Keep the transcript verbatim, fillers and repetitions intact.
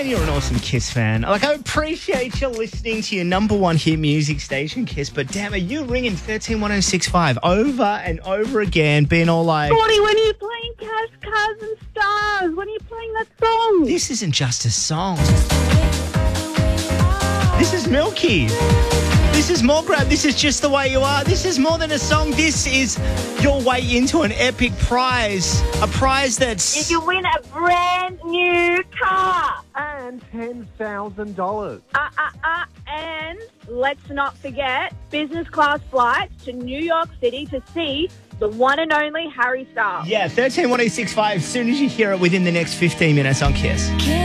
and you're an awesome Kiss fan. Like, I appreciate you listening to your number one hit music station, Kiss, but damn, are you ringing thirteen one oh six five over and over again, being all like... Scotty, when are you playing Cash, Cars and Stars? When are you playing that song? This isn't just a song. This is Milky. This is more grab. This is Just the Way You Are. This is more than a song. This is your way into an epic prize. A prize that's... You can win a brand new car. And ten thousand dollars. Uh, uh, uh, and let's not forget business class flights to New York City to see the one and only Harry Styles. Yeah, thirteen one oh six five. As soon as you hear it within the next fifteen minutes on Kiss.